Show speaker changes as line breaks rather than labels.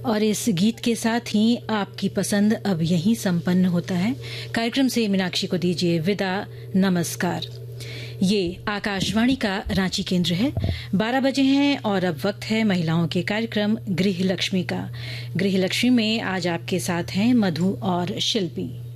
और इस गीत के साथ ही आपकी पसंद अब यहीं संपन्न होता है। कार्यक्रम से मीनाक्षी को दीजिए विदा। नमस्कार। ये आकाशवाणी का रांची केंद्र है। 12 बजे हैं और अब वक्त है महिलाओं के कार्यक्रम गृह लक्ष्मी का। गृह लक्ष्मी में आज आपके साथ हैं मधु और शिल्पी।